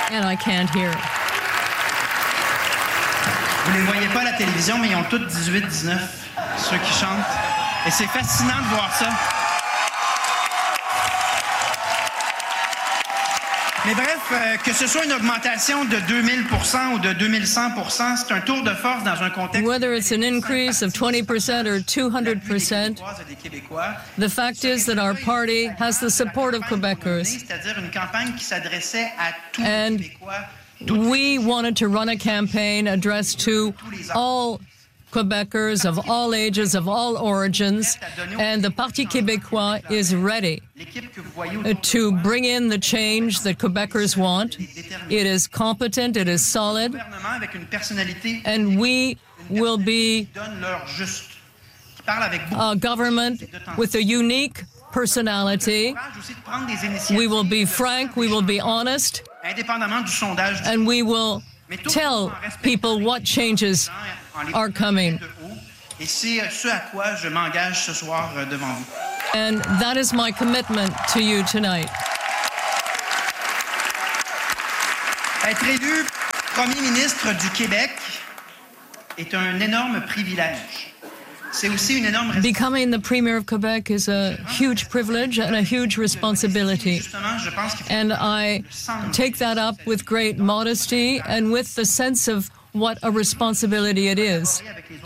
and I can't hear it. Vous ne les voyez pas à la télévision, mais ils ont tous 18-19, ceux qui chantent. Et c'est fascinant de voir ça. Mais bref, que ce soit une augmentation de 2000% ou de 2100%, c'est un tour de force dans un contexte... Whether it's an increase of 20% or 200%, the fact is that our party has the support of Quebecers. C'est-à-dire une campagne qui s'adressait à tous And les Québécois. we wanted to run a campaign addressed to all Quebecers of all ages, of all origins, and the Parti québécois is ready to bring in the change that Quebecers want. It is competent, it is solid, and we will be a government with a unique personality. We will be frank, we will be honest, and we will tell people what changes are coming. Et c'est ce à quoi je m'engage ce soir devant vous. And that is my commitment to you tonight. Être élu premier ministre du Québec est un énorme privilège. C'est aussi une énorme responsabilité. Becoming the Premier of Quebec is a huge privilege and a huge responsibility. And I take that up with great modesty and with the sense of what a responsibility it is.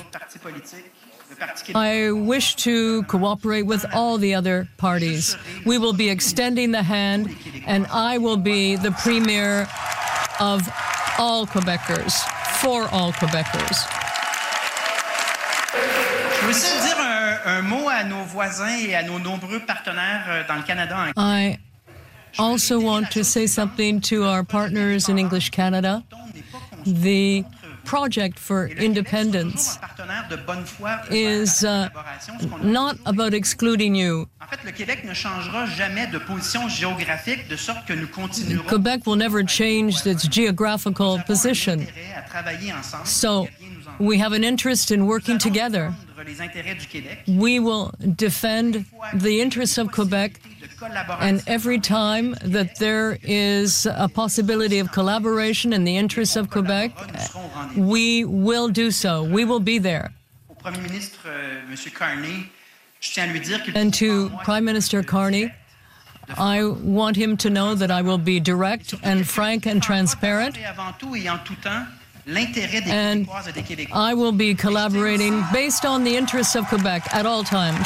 I wish to cooperate with all the other parties. We will be extending the hand, and I will be the Premier of all Quebecers, for all Quebecers. Je veux aussi dire un mot à nos voisins et à nos nombreux partenaires dans le Canada. I also want to say something to our partners in English Canada. The project for independence is not about excluding you. Quebec will never change its geographical position. So we have an interest in working together. We will defend the interests of Quebec, and every time that there is a possibility of collaboration in the interests of Quebec, we will do so. We will be there. And to Prime Minister Carney, I want him to know that I will be direct and frank and transparent. And I will be collaborating based on the interests of Quebec at all times.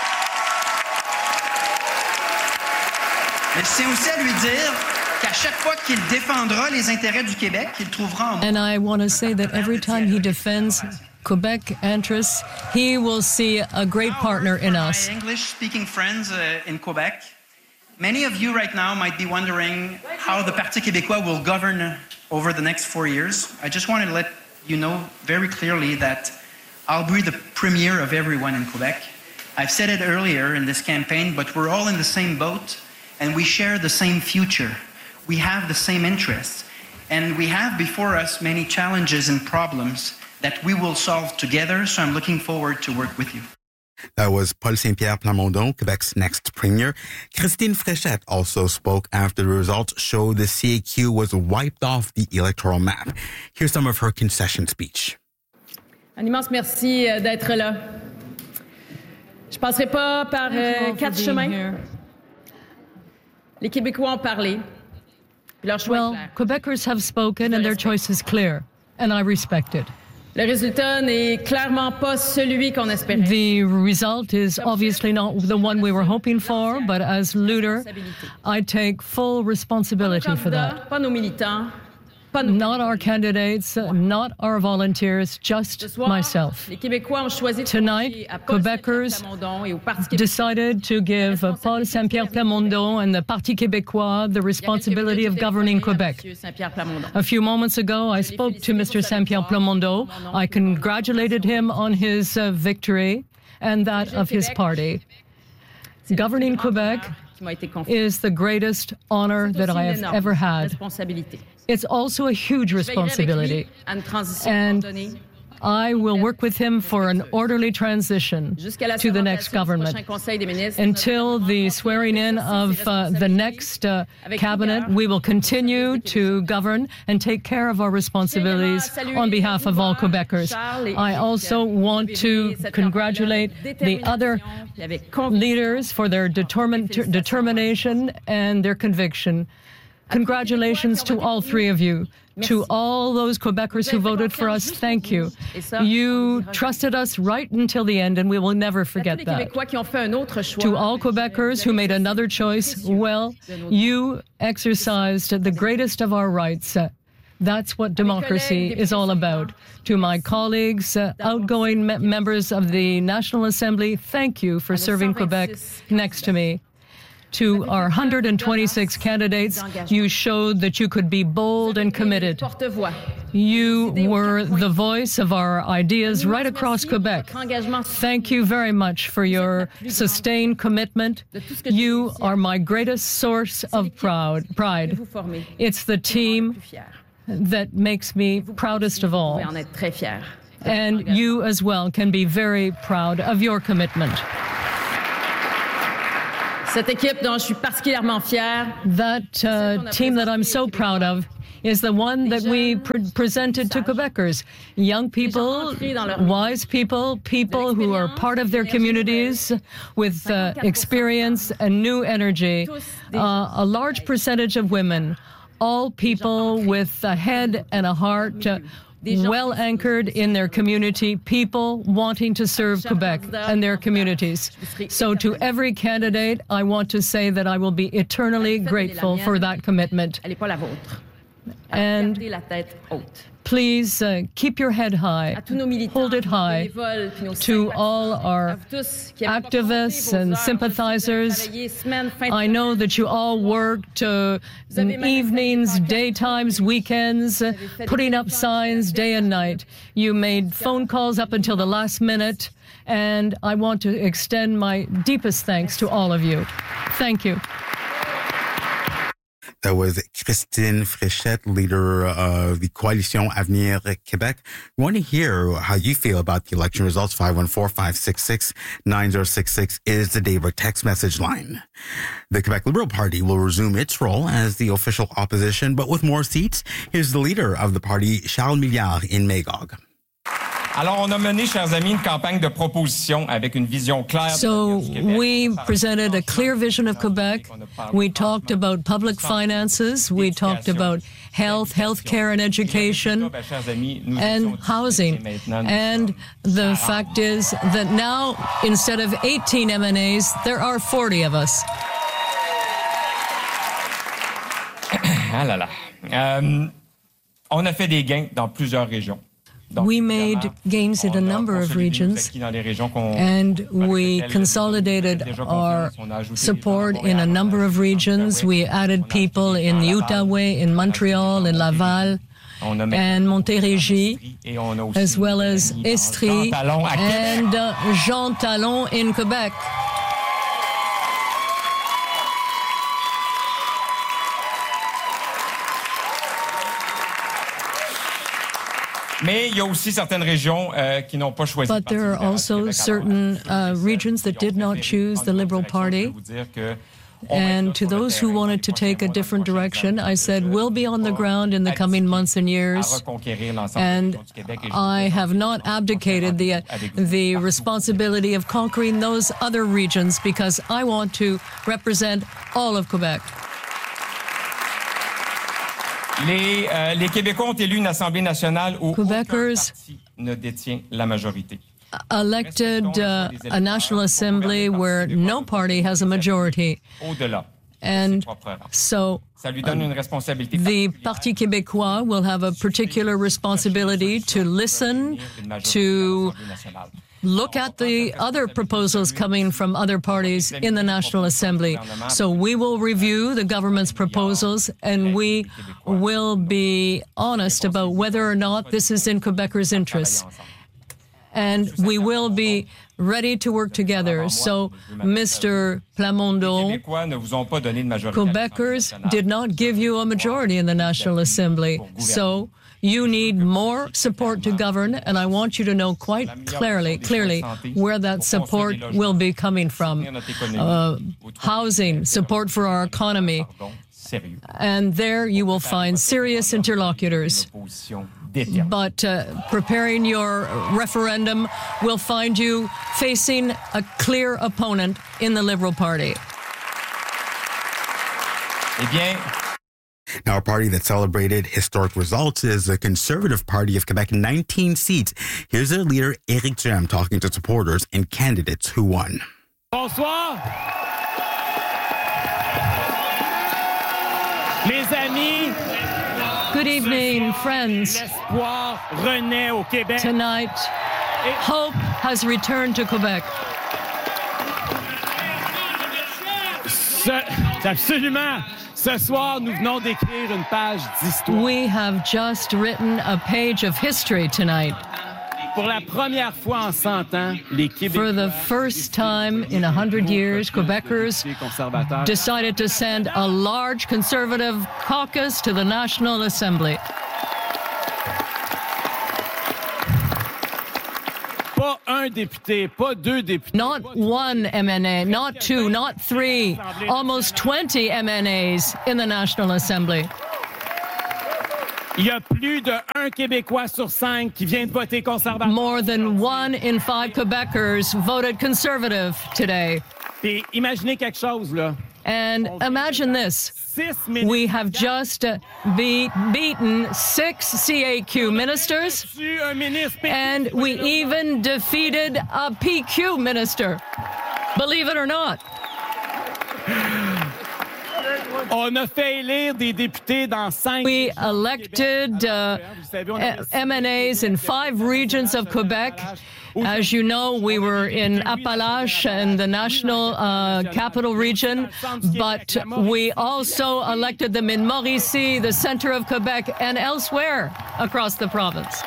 And I want to say that every time he defends Quebec interests, he will see a great partner in us. English-speaking friends in Quebec, many of you right now might be wondering how the Parti québécois will govern over the next 4 years. I just want to let you know very clearly that I'll be the premier of everyone in Quebec. I've said it earlier in this campaign, but we're all in the same boat, and we share the same future. We have the same interests, and we have before us many challenges and problems that we will solve together, so I'm looking forward to work with you. That was Paul Saint-Pierre Plamondon, Quebec's next premier. Christine Fréchette also spoke after the results showed the CAQ was wiped off the electoral map. Here's some of her concession speech. Un immense merci d'être là. Je passerai pas par 4 chemins. Les Québécois ont parlé. Leur choix est clair. Quebecers have spoken and their choice is clear, and I respect it. Le résultat n'est clairement pas celui qu'on espérait. The result is obviously not the one we were hoping for, but as leader, I take full responsibility for that. Pas nos militants, not our candidates, not our volunteers, just myself. Tonight, Quebecers decided to give Paul Saint-Pierre Plamondon and the Parti québécois the responsibility of governing Quebec. A few moments ago, I spoke to Mr. Saint-Pierre Plamondon. I congratulated him on his victory and that of his party. Governing Quebec is the greatest honor that I have ever had. It's also a huge responsibility. And I will work with him for an orderly transition to the next government. Until the swearing in of the next cabinet, we will continue to govern and take care of our responsibilities on behalf of all Quebecers. I also want to congratulate the other leaders for their determination and their conviction. Congratulations to all three of you. To all those Quebecers who voted for us, thank you. You trusted us right until the end, and we will never forget that. To all Quebecers who made another choice, well, you exercised the greatest of our rights. That's what democracy is all about. To my colleagues, outgoing members of the National Assembly, thank you for serving Quebec next to me. To our 126 candidates, you showed that you could be bold and committed. You were the voice of our ideas right across Quebec. Thank you very much for your sustained commitment. You are my greatest source of pride. It's the team that makes me proudest of all. And you as well can be very proud of your commitment. Cette équipe dont je suis particulièrement fière. That team that I'm so proud of is the one that we presented to Quebecers. Young people, wise people, people who are part of their communities with experience and new energy, a large percentage of women, all people with a head and a heart, well anchored in their community, people wanting to serve Quebec and their communities. So to every candidate, I want to say that I will be eternally grateful for that commitment. And please keep your head high, hold it high. To all our activists and sympathizers, I know that you all worked evenings, daytimes, weekends, putting up signs day and night. You made phone calls up until the last minute, and I want to extend my deepest thanks to all of you. Thank you. That was Christine Fréchette, leader of the Coalition Avenir Québec. We want to hear how you feel about the election results. 514-566-9066 is the Daybreak text message line. The Quebec Liberal Party will resume its role as the official opposition, but with more seats. Here's the leader of the party, Charles Milliard, in Magog. Alors, on a mené, chers amis, une campagne de proposition avec une vision claire. So we presented a clear vision of Quebec. We talked about public finances. We talked about health, healthcare and education, and housing. And the fact is that now, instead of 18 MNAs, there are 40 of us. Ah là là. On a fait des gains dans plusieurs régions. We made gains in a number of regions, and we consolidated our support in a number of regions. We added people in the Outaouais, in Montreal, in Laval, and Montérégie, as well as Estrie and Jean Talon in Quebec. Mais il y a aussi certaines régions qui n'ont pas choisi. But there are also certain regions that did not choose the Liberal Party. And to those who wanted to take a different direction, I said, we'll be on the ground in the coming months and years. And I have not abdicated the responsibility of conquering those other regions because I want to represent all of Quebec. Les Québécois ont élu une Assemblée nationale où aucun parti ne détient la majorité. Elected a National Assembly where no party has a majority. And so the Parti québécois will have a particular responsibility to listen, to look at the other proposals coming from other parties in the National Assembly. So we will review the government's proposals and we will be honest about whether or not this is in Quebecers' interests. And we will be ready to work together. So, Mr. Plamondon, Quebecers did not give you a majority in the National Assembly. So, You need more support to govern, and I want you to know quite clearly where that support will be coming from. Housing, support for our economy, and there you will find serious interlocutors. But preparing your referendum will find you facing a clear opponent in the Liberal Party. Now, a party that celebrated historic results is the Conservative Party of Quebec, 19 seats. Here's their leader, Éric Duhem, talking to supporters and candidates who won. Bonsoir. Les amis. Good evening, friends. Tonight, hope has returned to Quebec. Absolument. Ce soir, nous venons d'écrire une page d'histoire. We have just written a page of history tonight. Pour la première fois en 100 ans, les Québécois, for the first time in 100 years, Quebecers decided to send a large Conservative caucus to the National Assembly. Pas un député, pas deux députés. Not one MNA, not two, not three, almost 20 MNAs in the National Assembly. Il y a plus de 1 Québécois sur 5 qui vient de voter conservateur. More than 1 in 5 Quebecers voted Conservative today. Et imaginez quelque chose, là. And imagine this. We have just beaten 6 CAQ ministers, and we even defeated a PQ minister. Believe it or not. On a fait élire des députés dans 5 We elected MNAs in 5 regions of Quebec. As you know, we were in Appalaches and the National Capital Region, but we also elected them in Mauricie, the center of Quebec, and elsewhere across the province.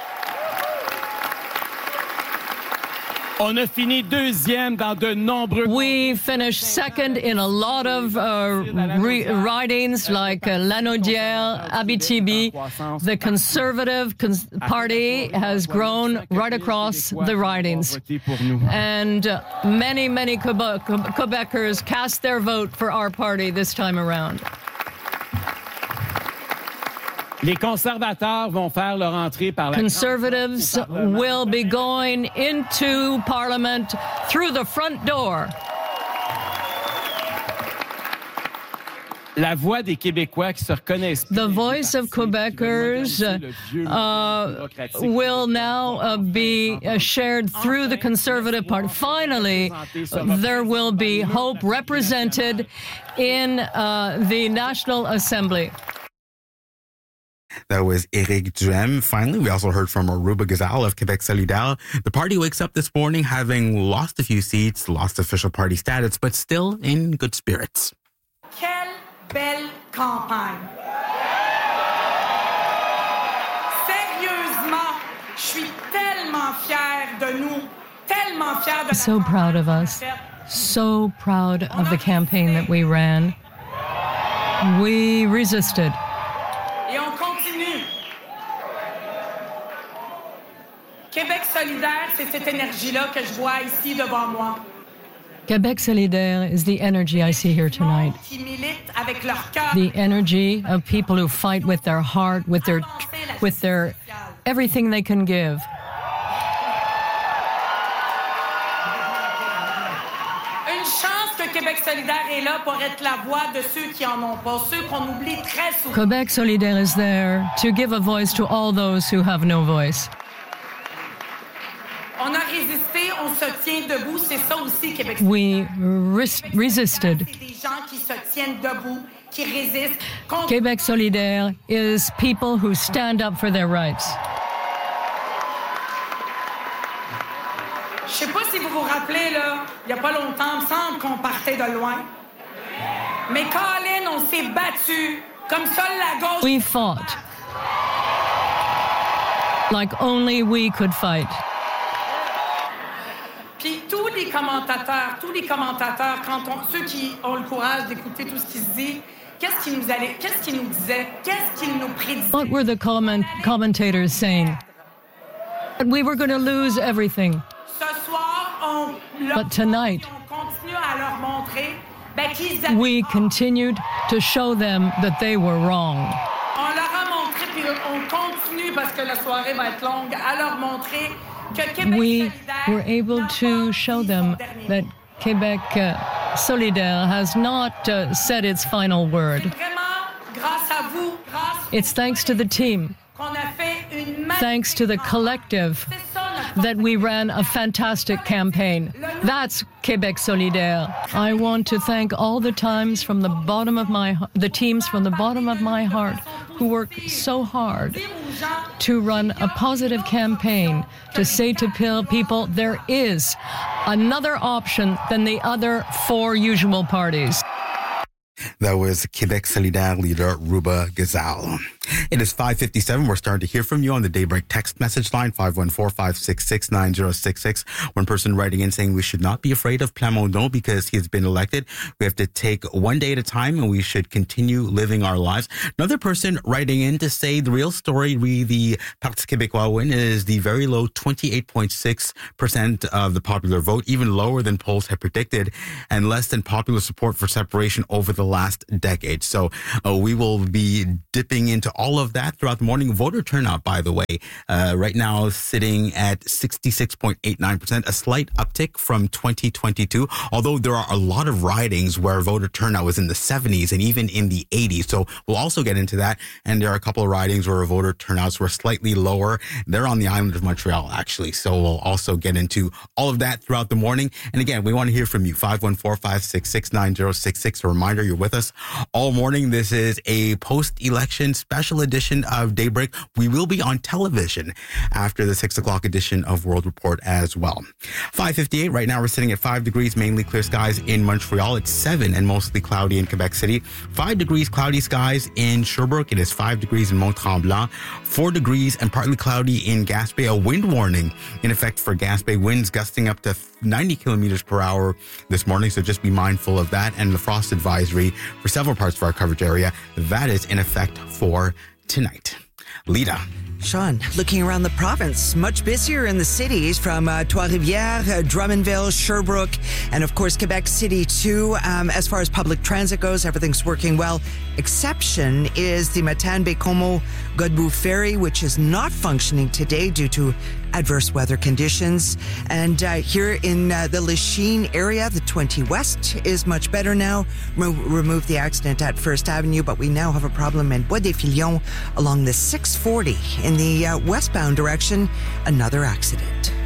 On a fini deuxième dans de nombreux. We finished second in a lot of ridings like Lanaudière, Abitibi. The Conservative Party has grown right across the ridings. And many Quebecers cast their vote for our party this time around. Les conservateurs vont faire leur entrée par la Conservatives will be going into Parliament through the front door. La voix des Québécois qui se reconnaissent. The voice of Quebecers will now be shared through the Conservative Party. Finally, there will be hope represented in the National Assembly. That was Éric Duhem. Finally, we also heard from Aruba Ghazal of Québec Solidaire. The party wakes up this morning having lost a few seats, lost official party status, but still in good spirits. Quelle belle campagne! Sérieusement, je suis tellement fière de nous, tellement fière de So proud of us, so proud of the campaign that we ran. We resisted. Et on continue. Québec solidaire, c'est cette énergie-là que je vois ici devant moi. Québec Solidaire is the energy I see here tonight. Qui milite avec leur cœur. The energy of people who fight with their heart, with their everything they can give. Une chance que Québec solidaire est là pour être la voix de ceux qui en ont pas, ceux qu'on oublie très souvent. Québec Solidaire is there to give a voice to all those who have no voice. On a résisté, on se tient debout, c'est ça aussi Québec. We resisted. C'est des gens qui se tiennent debout, qui résistent. Québec Solidaire is people who stand up for their rights. Je sais pas si vous vous rappelez, là, il y a pas longtemps, il me semble qu'on partait de loin. Mais Colin, on s'est battu comme seule la gauche. We fought like only we could fight. Puis tous les commentateurs, quand ceux qui ont le courage d'écouter tout ce qui se dit, Qu'est-ce qu'il nous disait? Qu'est-ce qu'il nous prédisait? What were the commentators saying? That we were going to lose everything. Ce soir, But tonight, on continue à leur montrer qu'ils avaient we continued to show them that they were wrong. On leur a montré, puis on continue parce que la soirée va être longue, à leur montrer que Québec We solidaire were able to show them that Quebec Solidaire has not said its final word. Vraiment, grâce à vous, It's thanks to the team, qu'on a fait une thanks to the collective, that we ran a fantastic campaign. That's Québec Solidaire. I want to thank all the teams from the bottom of my heart who worked so hard to run a positive campaign to say to people there is another option than the other four usual parties. That was Quebec Solidaire leader Rouba Gazal. It is 5:57. We're starting to hear from you on the Daybreak text message line, 514-566-9066. One person writing in saying we should not be afraid of Plamondon because he has been elected. We have to take one day at a time and we should continue living our lives. Another person writing in to say the real story, the Parti Québécois win is the very low 28.6% of the popular vote, even lower than polls had predicted, and less than popular support for separation over the last decade. So we will be dipping into all of that throughout the morning. Voter turnout, by the way, right now sitting at 66.89%, a slight uptick from 2022, although there are a lot of ridings where voter turnout was in the 70s and even in the 80s. So we'll also get into that. And there are a couple of ridings where voter turnouts were slightly lower. They're on the island of Montreal, actually. So we'll also get into all of that throughout the morning. And again, we want to hear from you. 514-566-9066. A reminder, you're with us all morning. This is a post-election special edition of Daybreak. We will be on television after the 6 o'clock edition of World Report as well. 5:58. Right now we're sitting at 5 degrees, mainly clear skies in Montreal. It's 7 and mostly cloudy in Quebec City. 5 degrees, cloudy skies in Sherbrooke. It is 5 degrees in Mont-Tremblant. 4 degrees and partly cloudy in Gaspé. A wind warning in effect for Gaspé. Winds gusting up to 90 kilometers per hour this morning. So just be mindful of that. And the frost advisory for several parts of our coverage area, that is in effect for tonight. Lita. Sean, looking around the province, much busier in the cities from Trois-Rivières, Drummondville, Sherbrooke, and of course Quebec City too. As far as public transit goes, everything's working well. Exception is the Matane-Baie-Comeau-Godbout ferry, which is not functioning today due to adverse weather conditions. And here in the Lachine area, the 20 West is much better now. Removed the accident at First Avenue, but we now have a problem in Bois-des-Filions along the 640 in the westbound direction. Another accident.